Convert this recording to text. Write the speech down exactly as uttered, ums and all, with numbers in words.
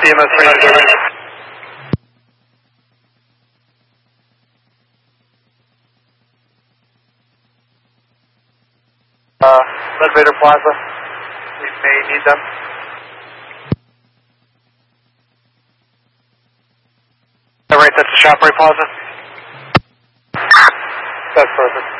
E M S three hundred. Uh, Elevator Plaza. We may need them. All right, that's the ShopRite Plaza. That's perfect.